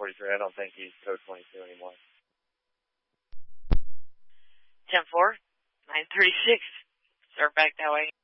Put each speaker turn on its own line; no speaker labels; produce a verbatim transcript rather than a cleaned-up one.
forty-three. I don't think he's code twenty-two anymore.
ten four, nine thirty-six. Start back that way.